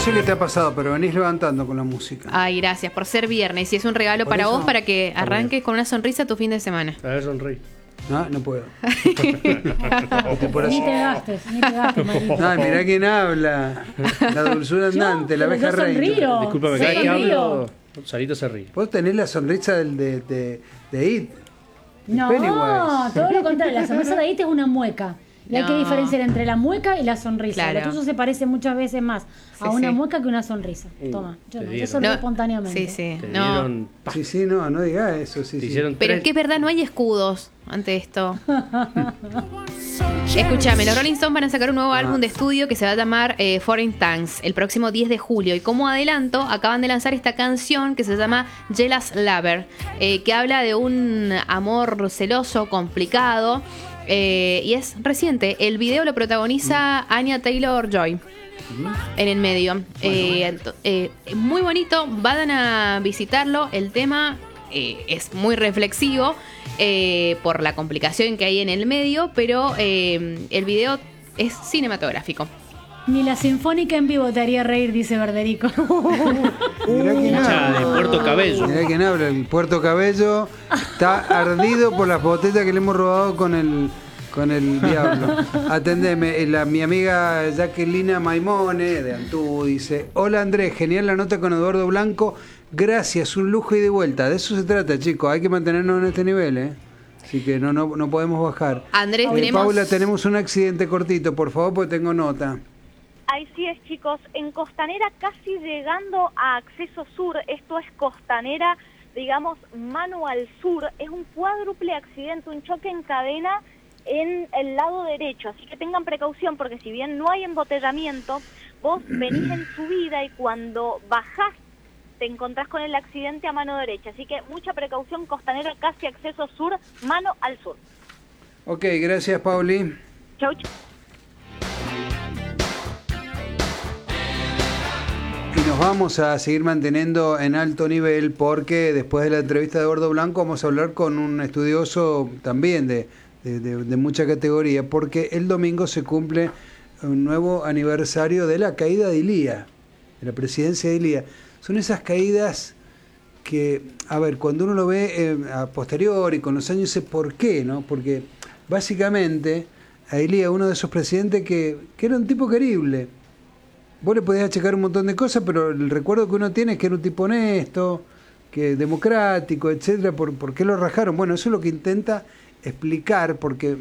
sé qué te ha pasado, pero venís levantando con la música. Ay, gracias por ser viernes. Y es un regalo Por para eso, vos para que también. arranques con una sonrisa tu fin de semana. A ver, sonreí. No puedo. Ni te gastes, Marito. No, mirá quién habla. La dulzura andante, la pero abeja yo reina. sonrío. Discúlpame, cada vez que Sonrío. hablo, Sarito se ríe. Vos tenés la sonrisa de It. No, Pennywise. todo lo contrario. La sonrisa de It es una mueca. Y hay que No. diferenciar entre la mueca y la sonrisa. Claro. Lo tuyo se parece muchas veces más a Sí, una sí. mueca que una sonrisa. Toma, yo te no, yo dieron. sonrío No, espontáneamente. Sí, sí. Te No. dieron. Sí, no digas eso. Sí, Te sí. hicieron Pero es tres. que es verdad, no hay escudos ante esto. Escúchame, los Rolling Stones van a sacar un nuevo álbum de estudio que se va a llamar Foreign Tongues el próximo 10 de julio. Y como adelanto, acaban de lanzar esta canción que se llama Jealous Lover, que habla de un amor celoso, complicado, y es reciente. El video lo protagoniza Anya Taylor-Joy en el medio. Muy bonito, vayan a visitarlo. El tema es muy reflexivo por la complicación que hay en el medio, pero el video es cinematográfico. Ni la sinfónica en vivo te haría reír, dice Verderico. Mirá quién Hincha habla. de Puerto Cabello. Mirá quién habla. El Puerto Cabello está ardido por las botellas que le hemos robado con el diablo. Atendeme, mi amiga Jacqueline Maimone de Antú dice: hola Andrés, genial la nota con Eduardo Blanco. Gracias, un lujo y de vuelta. De eso se trata, chicos. Hay que mantenernos en este nivel, ¿eh? Así que no podemos bajar. Andrés, tenemos... Paula, tenemos un accidente cortito, por favor, porque tengo nota. Así es, chicos, en Costanera casi llegando a Acceso Sur, esto es Costanera, digamos, mano al sur, es un cuádruple accidente, un choque en cadena en el lado derecho, así que tengan precaución porque si bien no hay embotellamiento, vos venís en subida y cuando bajás te encontrás con el accidente a mano derecha, así que mucha precaución, Costanera casi Acceso Sur, mano al sur. Ok, gracias, Pauli. Chau, chau. Y nos vamos a seguir manteniendo en alto nivel porque después de la entrevista de Eduardo Blanco vamos a hablar con un estudioso también de mucha categoría, porque el domingo se cumple un nuevo aniversario de la caída de Ilía, de la presidencia de Ilía. Son esas caídas que, a ver, cuando uno lo ve a posteriori, con los años, dice ¿por qué? ¿No? Porque básicamente a Ilía, uno de esos presidentes que era un tipo querible. Vos le podías achacar un montón de cosas, pero el recuerdo que uno tiene es que era un tipo honesto, que democrático, etcétera. ¿Por qué lo rajaron? Bueno, eso es lo que intenta explicar, porque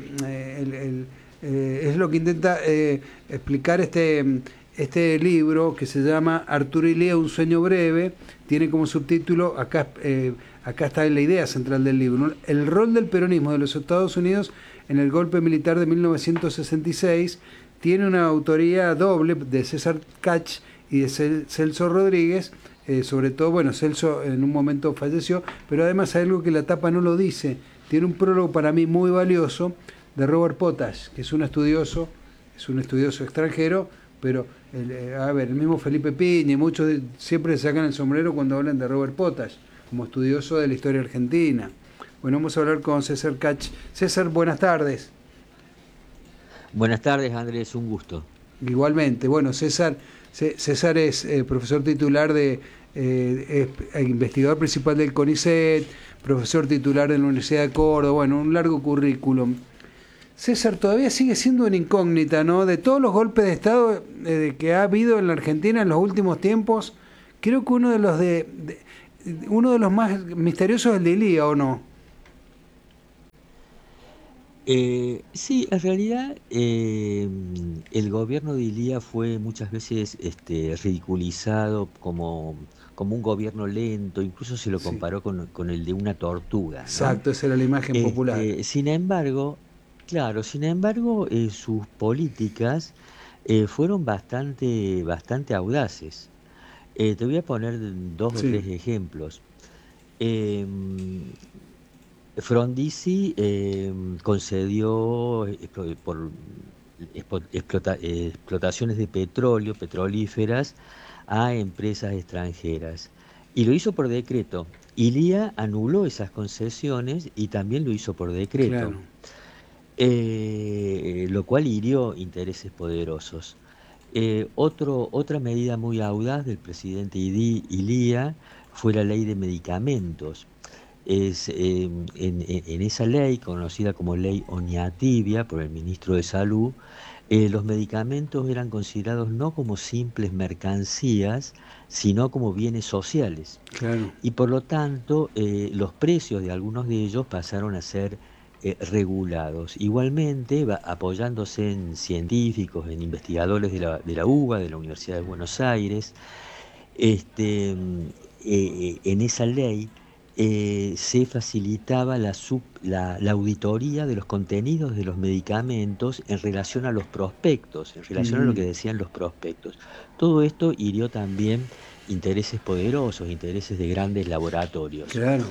es lo que intenta explicar este libro que se llama Arturo Illia, un sueño breve. Tiene como subtítulo, acá está la idea central del libro, ¿no? El rol del peronismo de los Estados Unidos en el golpe militar de 1966. Tiene una autoría doble de César Kach y de Celso Rodríguez, sobre todo, bueno, Celso en un momento falleció, pero además hay algo que la tapa no lo dice. Tiene un prólogo para mí muy valioso de Robert Potash, que es un estudioso extranjero, pero el mismo Felipe Piña y muchos siempre sacan el sombrero cuando hablan de Robert Potash, como estudioso de la historia argentina. Bueno, vamos a hablar con César Kach. César, buenas tardes. Buenas tardes, Andrés, un gusto. Igualmente. Bueno, César es profesor titular investigador principal del CONICET, profesor titular en la Universidad de Córdoba, bueno, un largo currículum. César, todavía sigue siendo una incógnita, ¿no? De todos los golpes de Estado que ha habido en la Argentina en los últimos tiempos, creo que uno de los más misteriosos es el de Illia, ¿o no? Sí, en realidad el gobierno de Illia fue muchas veces ridiculizado como un gobierno lento, incluso se lo comparó con el de una tortuga, ¿no? Exacto, esa era la imagen popular. Sin embargo, sus políticas fueron bastante audaces. Te voy a poner dos o tres ejemplos. Frondizi concedió por explotaciones de petróleo, petrolíferas, a empresas extranjeras. Y lo hizo por decreto. Illia anuló esas concesiones y también lo hizo por decreto. Claro. Lo cual hirió intereses poderosos. Otra medida muy audaz del presidente Ilía fue la ley de medicamentos. En esa ley, conocida como ley Oñatibia por el ministro de Salud, los medicamentos eran considerados no como simples mercancías, sino como bienes sociales. Claro. Y por lo tanto, los precios de algunos de ellos pasaron a ser regulados. Igualmente, apoyándose en científicos, en investigadores de la UBA, de la Universidad de Buenos Aires, en esa ley se facilitaba la auditoría de los contenidos de los medicamentos en relación a los prospectos, en relación a lo que decían los prospectos. Todo esto hirió también intereses poderosos, intereses de grandes laboratorios. Claro.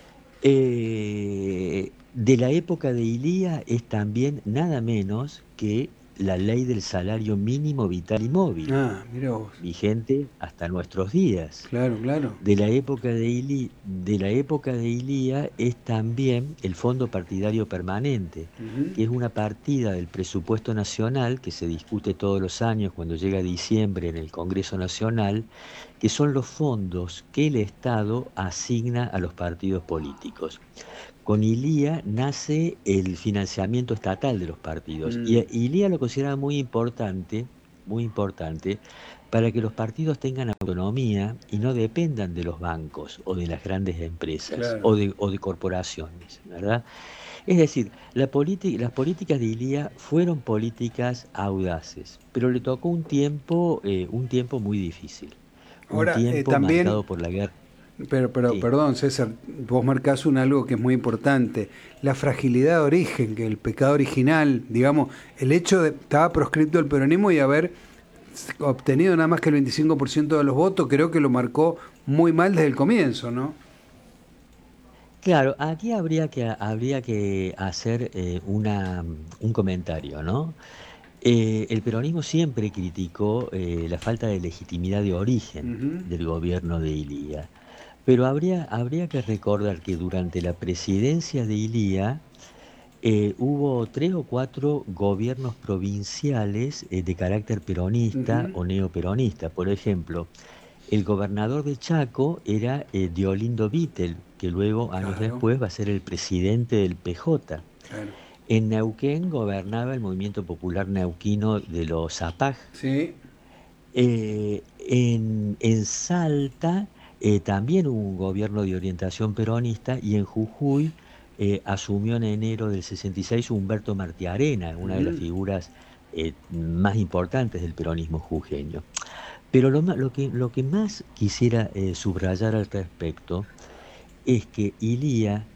De la época de Ilía es también nada menos que la ley del salario mínimo vital y móvil, Mira vos. vigente hasta nuestros días. Claro, claro. De la época de Ilía es también el Fondo Partidario Permanente, que es una partida del presupuesto nacional que se discute todos los años cuando llega diciembre en el Congreso Nacional, que son los fondos que el Estado asigna a los partidos políticos. Con Ilía nace el financiamiento estatal de los partidos. Y Ilía lo consideraba muy importante, para que los partidos tengan autonomía y no dependan de los bancos o de las grandes empresas, claro, o de corporaciones, ¿verdad? Es decir, las políticas de Ilía fueron políticas audaces, pero le tocó un tiempo muy difícil. Ahora, un tiempo también, marcado por la guerra. Pero Sí. perdón, César, vos marcás algo que es muy importante, la fragilidad de origen, que el pecado original, digamos, el hecho de estaba proscripto el peronismo y haber obtenido nada más que el 25% de los votos, creo que lo marcó muy mal desde el comienzo, ¿no? Claro, aquí habría que hacer un comentario, ¿no? El peronismo siempre criticó la falta de legitimidad de origen del gobierno de Ilía, pero habría que recordar que durante la presidencia de Ilía hubo 3 o 4 gobiernos provinciales de carácter peronista o neoperonista. Por ejemplo, el gobernador de Chaco era Diolindo Vittel, que luego, años después, va a ser el presidente del PJ. Claro. En Neuquén gobernaba el movimiento popular neuquino de los Zapag. Sí. En Salta también hubo un gobierno de orientación peronista, y en Jujuy asumió en enero del 66 Humberto Martiarena, una de las figuras más importantes del peronismo jujeño. Pero lo que más quisiera subrayar al respecto es que Ilía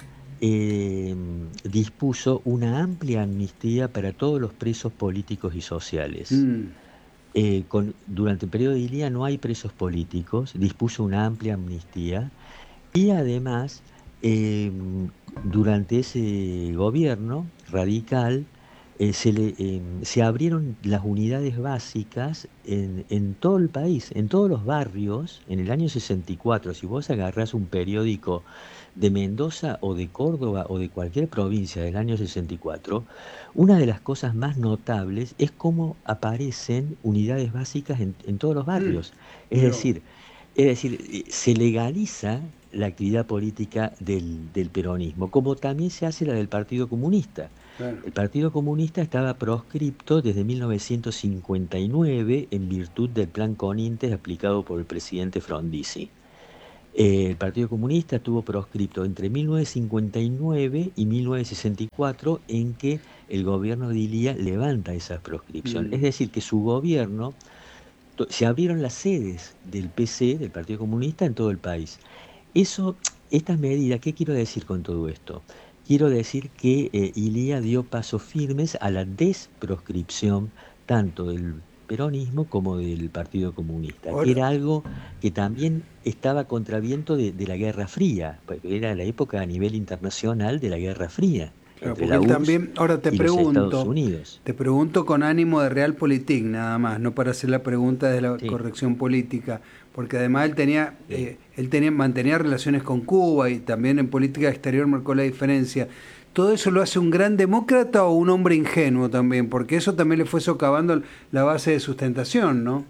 dispuso una amplia amnistía para todos los presos políticos y sociales. Durante el periodo de Ilía no hay presos políticos, dispuso una amplia amnistía, y además durante ese gobierno radical se abrieron las unidades básicas en todo el país, en todos los barrios, en el año 64. Si vos agarrás un periódico de Mendoza o de Córdoba o de cualquier provincia del año 64, una de las cosas más notables es cómo aparecen unidades básicas en todos los barrios. Es decir, se legaliza la actividad política del peronismo, como también se hace la del Partido Comunista. Claro. El Partido Comunista estaba proscripto desde 1959 en virtud del Plan Conintes aplicado por el presidente Frondizi. El Partido Comunista estuvo proscripto entre 1959 y 1964, en que el gobierno de Ilía levanta esa proscripción. Es decir, que su gobierno, se abrieron las sedes del PC, del Partido Comunista, en todo el país. Estas medidas, ¿qué quiero decir con todo esto? Quiero decir que Ilía dio pasos firmes a la desproscripción tanto del peronismo como del Partido Comunista, que era algo que también estaba a contraviento de la Guerra Fría, porque era la época a nivel internacional de la Guerra Fría. Claro, porque él también, ahora te pregunto con ánimo de realpolitik nada más, no para hacer la pregunta de la corrección política, porque además él mantenía relaciones con Cuba y también en política exterior marcó la diferencia. ¿todo eso lo hace un gran demócrata o un hombre ingenuo también? Porque eso también le fue socavando la base de sustentación, ¿no?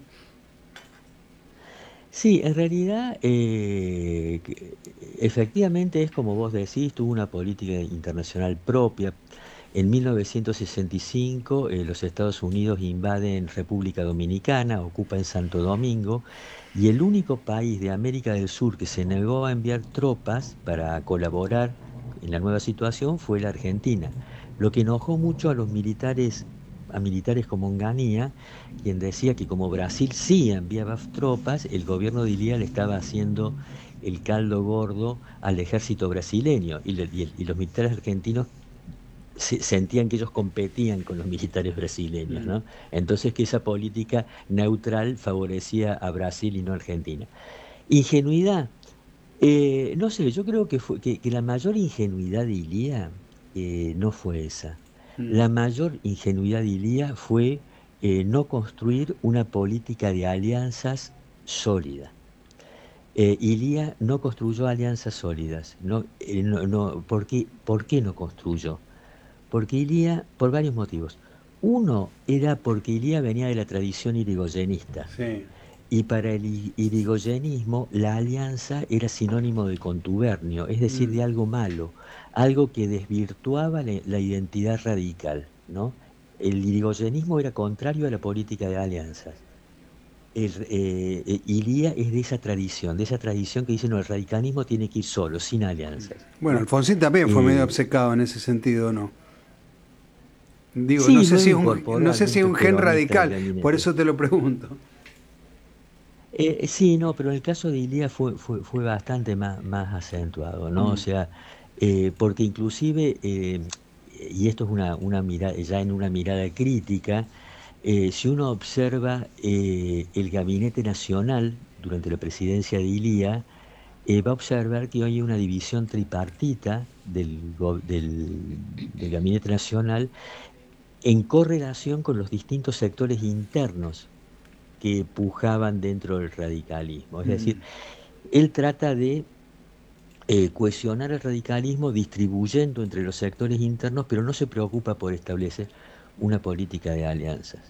Sí, en realidad, efectivamente es como vos decís, tuvo una política internacional propia. En 1965 los Estados Unidos invaden República Dominicana, ocupan Santo Domingo, y el único país de América del Sur que se negó a enviar tropas para colaborar en la nueva situación fue la Argentina, lo que enojó mucho a militares como Onganía, quien decía que como Brasil sí enviaba tropas, el gobierno de Ilía le estaba haciendo el caldo gordo al ejército brasileño, y los militares argentinos sentían que ellos competían con los militares brasileños, ¿no? Entonces que esa política neutral favorecía a Brasil y no a Argentina. Ingenuidad, no sé, yo creo que la mayor ingenuidad de Ilía no fue esa. La mayor ingenuidad de Ilía fue no construir una política de alianzas sólida. Ilía no construyó alianzas sólidas. ¿Por qué no construyó? Porque Ilía, por varios motivos. Uno era porque Ilía venía de la tradición irigoyenista. Sí. Y para el irigoyenismo la alianza era sinónimo de contubernio, es decir, de algo malo, algo que desvirtuaba la identidad radical, ¿no? El irigoyenismo era contrario a la política de alianzas. Ilía es de esa tradición que dice, no, el radicalismo tiene que ir solo, sin alianzas. Bueno, Alfonsín también fue medio obcecado en ese sentido, ¿no? Digo, sí, no sé si es un gen peronistas radical, por eso te lo pregunto. Sí, no, pero en el caso de Ilía fue bastante más acentuado, ¿no? O sea, porque inclusive, y esto es una mirada, ya en una mirada crítica, si uno observa el gabinete nacional durante la presidencia de Ilía, va a observar que hay una división tripartita del gabinete nacional en correlación con los distintos sectores internos que pujaban dentro del radicalismo. Es decir, él trata de cohesionar el radicalismo distribuyendo entre los sectores internos, pero no se preocupa por establecer una política de alianzas.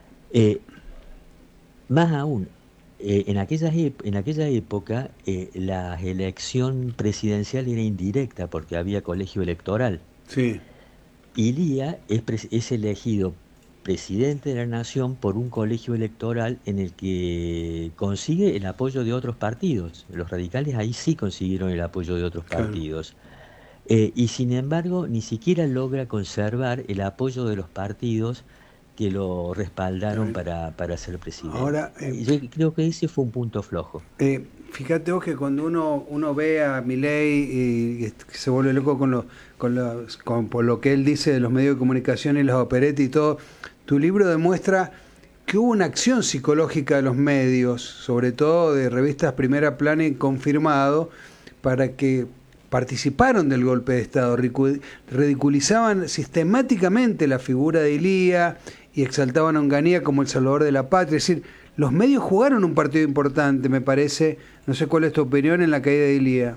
Más aún, en aquella época la elección presidencial era indirecta porque había colegio electoral. Sí. Ilía es elegido presidente de la nación por un colegio electoral en el que consigue el apoyo de otros partidos. Los radicales ahí sí consiguieron el apoyo de otros partidos. Y sin embargo, ni siquiera logra conservar el apoyo de los partidos que lo respaldaron para ser presidente. Ahora, yo creo que ese fue un punto flojo. Fíjate vos que cuando uno ve a Milei y se vuelve loco por lo que él dice de los medios de comunicación y las operetas y todo, tu libro demuestra que hubo una acción psicológica de los medios, sobre todo de revistas Primera Plana y Confirmado, para que participaron del golpe de Estado, ridiculizaban sistemáticamente la figura de Ilía y exaltaban a Onganía como el salvador de la patria. Es decir, los medios jugaron un partido importante, me parece. No sé cuál es tu opinión en la caída de Ilía.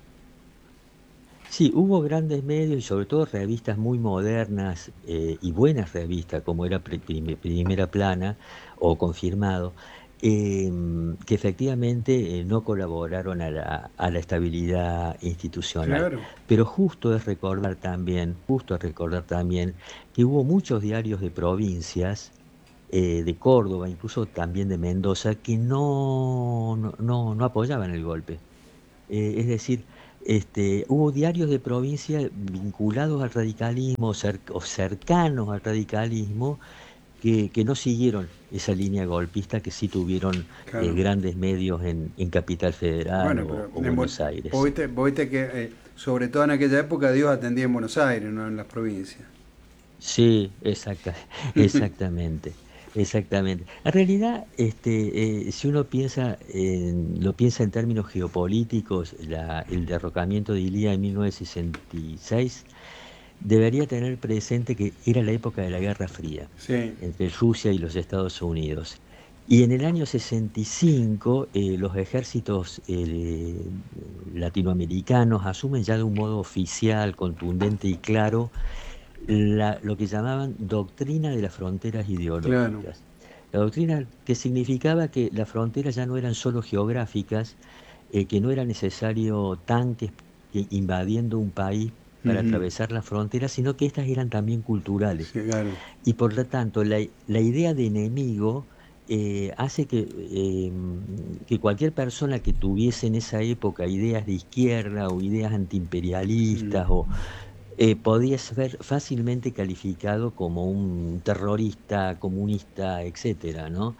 Sí, hubo grandes medios y sobre todo revistas muy modernas y buenas revistas como era Primera Plana o Confirmado, que efectivamente no colaboraron a la estabilidad institucional. Claro. Pero justo es recordar también que hubo muchos diarios de provincias, de Córdoba, incluso también de Mendoza, que no apoyaban el golpe. Es decir, hubo diarios de provincia vinculados al radicalismo o cercanos al radicalismo que no siguieron esa línea golpista que sí tuvieron grandes medios en Capital Federal o Buenos Aires. Vos viste que sobre todo en aquella época Dios atendía en Buenos Aires, no en las provincias. Sí, exactamente. Exactamente. En realidad, si uno lo piensa en términos geopolíticos, el derrocamiento de Ilía en 1966 debería tener presente que era la época de la Guerra Fría entre Rusia y los Estados Unidos. Y en el año 65 los ejércitos latinoamericanos asumen ya de un modo oficial, contundente y claro lo que llamaban doctrina de las fronteras ideológicas. Claro. La doctrina que significaba que las fronteras ya no eran solo geográficas, que no era necesario tanques invadiendo un país para atravesar las fronteras, sino que estas eran también culturales. Sí, claro. Y por lo tanto, la idea de enemigo hace que cualquier persona que tuviese en esa época ideas de izquierda o ideas antiimperialistas podía ser fácilmente calificado como un terrorista, comunista, etcétera, ¿no?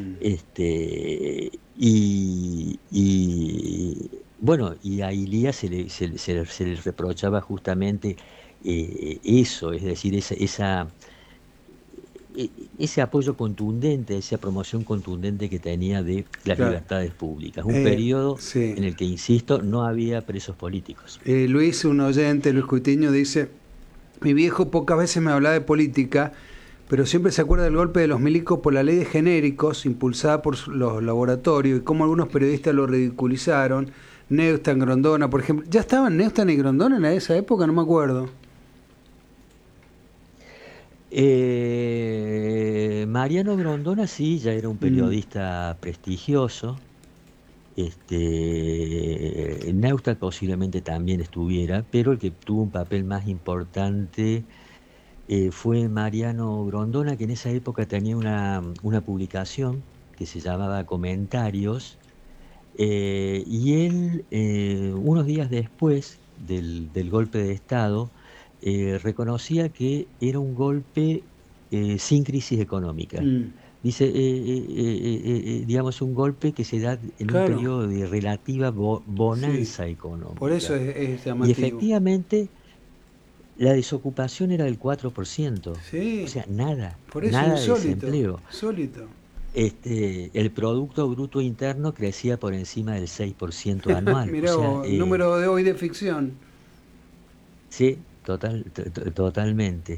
Bueno, y a Ilías se le reprochaba justamente eso, es decir, ese apoyo contundente, esa promoción contundente que tenía de las libertades públicas. Un periodo en el que, insisto, no había presos políticos. Luis, un oyente, Luis Cutiño, dice: mi viejo pocas veces me hablaba de política, pero siempre se acuerda del golpe de los milicos por la ley de genéricos impulsada por los laboratorios y cómo algunos periodistas lo ridiculizaron. Neustadt, Grondona, por ejemplo. ¿Ya estaban Neustadt y Grondona en esa época? No me acuerdo. Mariano Grondona sí, ya era un periodista prestigioso. Neustadt posiblemente también estuviera, pero el que tuvo un papel más importante fue Mariano Grondona, que en esa época tenía una publicación que se llamaba Comentarios, y él, unos días después del golpe de Estado, reconocía que era un golpe sin crisis económica. Dice, digamos, un golpe que se da en un periodo de relativa bonanza económica. Por eso es llamativo. Y efectivamente, la desocupación era del 4%. Sí. O sea, nada. Por eso nada insólito, de desempleo. Insólito. El Producto Bruto Interno crecía por encima del 6% anual. Mirá, número de hoy de ficción. Sí, totalmente.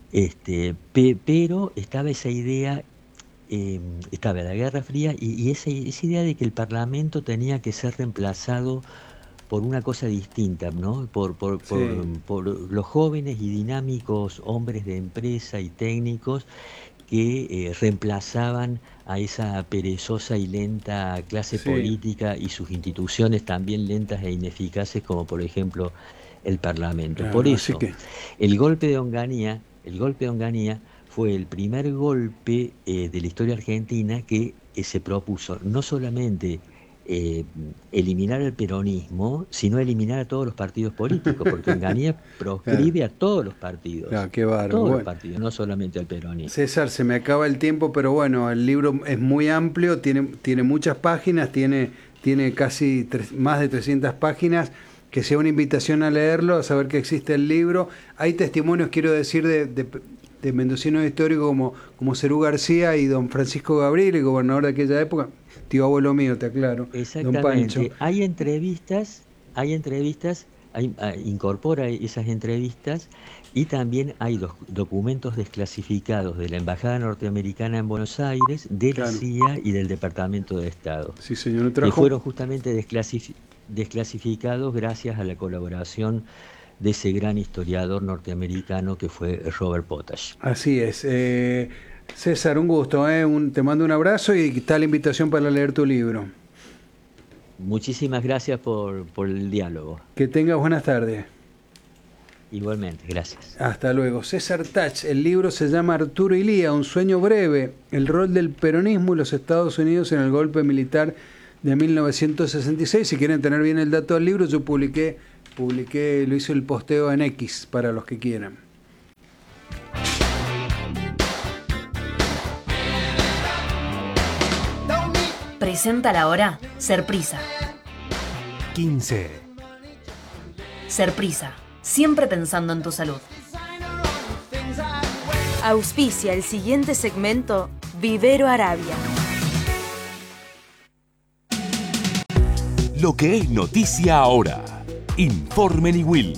Pero estaba esa idea, estaba la Guerra Fría y esa idea de que el Parlamento tenía que ser reemplazado por una cosa distinta, ¿no? Por los jóvenes y dinámicos hombres de empresa y técnicos que reemplazaban a esa perezosa y lenta clase política y sus instituciones también lentas e ineficaces, como por ejemplo el Parlamento. Claro, por eso, el golpe de Onganía fue el primer golpe de la historia argentina que se propuso no solamente eliminar el peronismo, sino eliminar a todos los partidos políticos, porque Onganía proscribe a todos los partidos. Claro, qué bárbaro. Todos los partidos, no solamente al peronismo. César, se me acaba el tiempo, pero bueno, el libro es muy amplio, tiene muchas páginas, tiene casi más de 300 páginas. Que sea una invitación a leerlo, a saber que existe el libro. Hay testimonios, quiero decir, de mendocinos históricos como Cerú García y don Francisco Gabriel, el gobernador de aquella época, tío abuelo mío, te aclaro. Exactamente. Don Pancho. Hay entrevistas, incorpora esas entrevistas y también hay los documentos desclasificados de la Embajada Norteamericana en Buenos Aires, de la CIA y del Departamento de Estado. Sí, señor. Que fueron justamente desclasificados gracias a la colaboración de ese gran historiador norteamericano que fue Robert Potash. Así es. César, un gusto. Te mando un abrazo y está la invitación para leer tu libro. Muchísimas gracias por el diálogo. Que tengas buenas tardes. Igualmente, gracias. Hasta luego. César Tach, el libro se llama Arturo Illia, un sueño breve, el rol del peronismo y los Estados Unidos en el golpe militar de 1966. Si quieren tener bien el dato del libro, yo publiqué, lo hice el posteo en X para los que quieran. Presenta la hora Serprisa. 15. Serprisa, siempre pensando en tu salud. Auspicia el siguiente segmento, Vivero Arabia. Lo que es noticia ahora. Informe Niwil.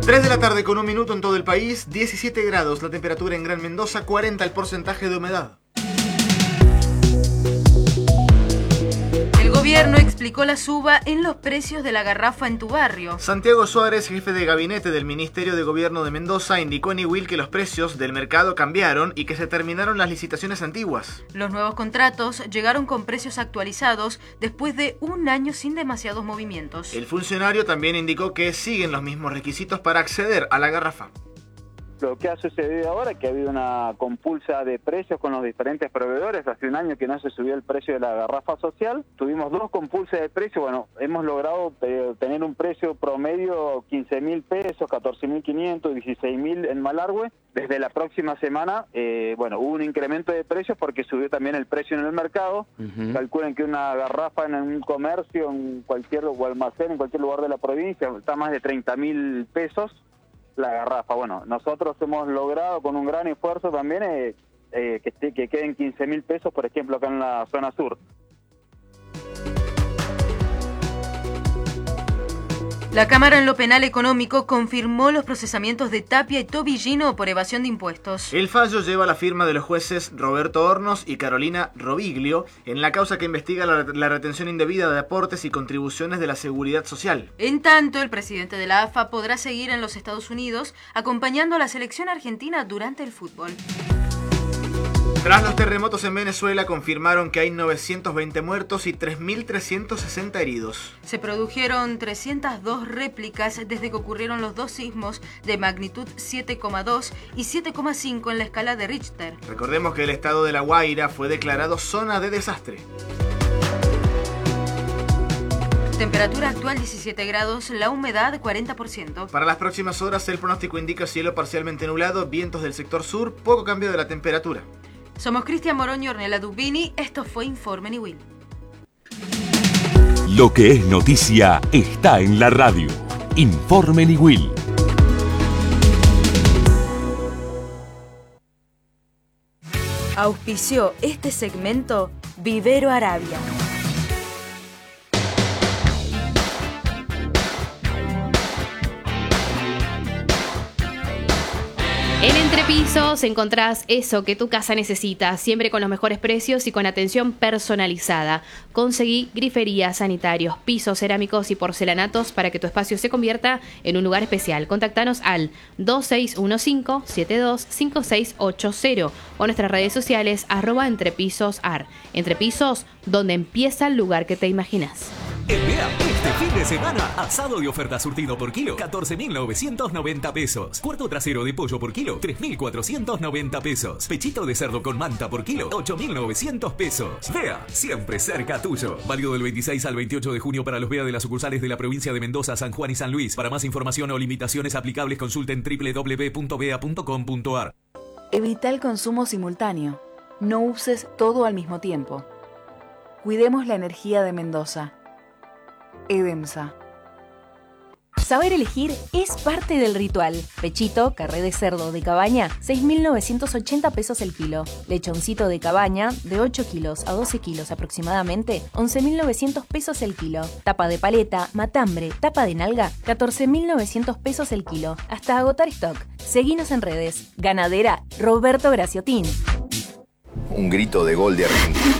3 de la tarde con 1 minuto en todo el país, 17 grados la temperatura en Gran Mendoza, 40 el porcentaje de humedad. El gobierno explicó la suba en los precios de la garrafa en tu barrio. Santiago Suárez, jefe de gabinete del Ministerio de Gobierno de Mendoza, indicó en IWIL que los precios del mercado cambiaron y que se terminaron las licitaciones antiguas. Los nuevos contratos llegaron con precios actualizados después de un año sin demasiados movimientos. El funcionario también indicó que siguen los mismos requisitos para acceder a la garrafa. Lo que ha sucedido ahora es que ha habido una compulsa de precios con los diferentes proveedores. Hace un año que no se subió el precio de la garrafa social. Tuvimos 2 compulsas de precios. Bueno, hemos logrado tener un precio promedio 15.000 pesos, 14.500, 16.000 en Malargüe. Desde la próxima semana, hubo un incremento de precios porque subió también el precio en el mercado. Calculen que una garrafa en un comercio, en cualquier almacén, en cualquier lugar de la provincia, está más de 30.000 pesos. La garrafa. Bueno, nosotros hemos logrado con un gran esfuerzo también que queden 15.000 pesos, por ejemplo, acá en la zona sur. La Cámara en lo Penal Económico confirmó los procesamientos de Tapia y Tobillino por evasión de impuestos. El fallo lleva la firma de los jueces Roberto Hornos y Carolina Roviglio en la causa que investiga la retención indebida de aportes y contribuciones de la Seguridad Social. En tanto, el presidente de la AFA podrá seguir en los Estados Unidos acompañando a la selección argentina durante el fútbol. Tras los terremotos en Venezuela, confirmaron que hay 920 muertos y 3.360 heridos. Se produjeron 302 réplicas desde que ocurrieron los 2 sismos de magnitud 7,2 y 7,5 en la escala de Richter. Recordemos que el estado de La Guaira fue declarado zona de desastre. Temperatura actual 17 grados, la humedad 40%. Para las próximas horas el pronóstico indica cielo parcialmente nublado, vientos del sector sur, poco cambio de la temperatura. Somos Cristian Moroño y Ornella Dubini. Esto fue Informe IWIL. Lo que es noticia está en la radio. Informe IWIL. Auspició este segmento Vivero Arabia. En Entrepisos encontrás eso que tu casa necesita, siempre con los mejores precios y con atención personalizada. Conseguí griferías, sanitarios, pisos cerámicos y porcelanatos para que tu espacio se convierta en un lugar especial. Contactanos al 2615-725680 o nuestras redes sociales @entrepisosar. Entrepisos, donde empieza el lugar que te imaginas. En Vea, este fin de semana, asado de oferta surtido por kilo, 14.990 pesos. Cuarto trasero de pollo por kilo, 3.490 pesos. Pechito de cerdo con manta por kilo, 8.900 pesos. Vea, siempre cerca tuyo. Válido del 26 al 28 de junio para los Vea de las sucursales de la provincia de Mendoza, San Juan y San Luis. Para más información o limitaciones aplicables, consulten www.vea.com.ar. Evita el consumo simultáneo. No uses todo al mismo tiempo. Cuidemos la energía de Mendoza. EDEMSA. Saber elegir es parte del ritual. Pechito, carré de cerdo de cabaña, 6.980 pesos el kilo. Lechoncito de cabaña, de 8 kilos a 12 kilos aproximadamente, 11.900 pesos el kilo. Tapa de paleta, matambre, tapa de nalga, 14.900 pesos el kilo. Hasta agotar stock. Seguinos en redes. Ganadera Roberto Graciotín. Un grito de gol de Argentina.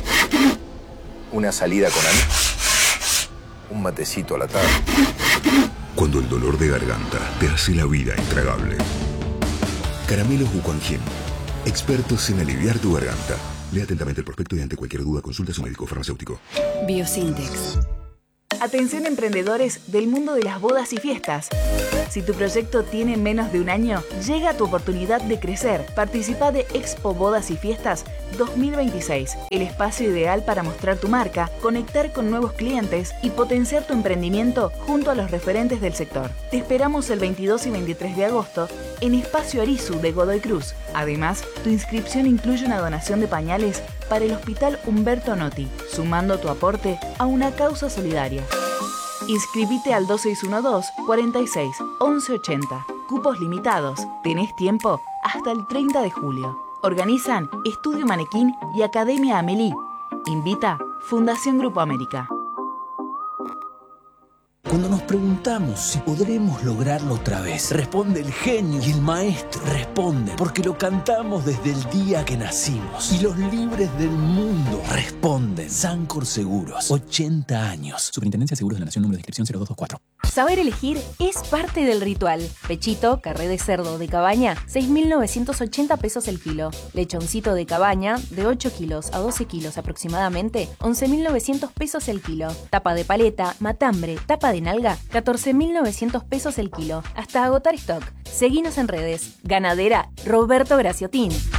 Una salida con amigos. Un matecito a la tarde. Cuando el dolor de garganta te hace la vida intragable. Caramelos Bucanjim. Expertos en aliviar tu garganta. Lea atentamente el prospecto y ante cualquier duda consulta a su médico farmacéutico. Biosintex. Atención emprendedores del mundo de las bodas y fiestas. Si tu proyecto tiene menos de un año, llega tu oportunidad de crecer. Participa de Expo Bodas y Fiestas 2026, el espacio ideal para mostrar tu marca, conectar con nuevos clientes y potenciar tu emprendimiento junto a los referentes del sector. Te esperamos el 22 y 23 de agosto en Espacio Arizu de Godoy Cruz. Además, tu inscripción incluye una donación de pañales para el Hospital Humberto Notti, sumando tu aporte a una causa solidaria. Inscribite al 2612 46 1180. Cupos limitados. Tenés tiempo hasta el 30 de julio. Organizan Estudio Manequín y Academia Amelie. Invita Fundación Grupo América. Cuando nos preguntamos si podremos lograrlo otra vez, responde el genio y el maestro. Responden porque lo cantamos desde el día que nacimos. Y los libres del mundo responden. Sancor Seguros, 80 años. Superintendencia de Seguros de la Nación, número de inscripción 0224. Saber elegir es parte del ritual. Pechito, carré de cerdo de cabaña, 6.980 pesos el kilo. Lechoncito de cabaña, de 8 kilos a 12 kilos aproximadamente, 11.900 pesos el kilo. Tapa de paleta, matambre, tapa de nalga, 14.900 pesos el kilo. Hasta agotar stock. Seguinos en redes. Ganadera Roberto Graciotín.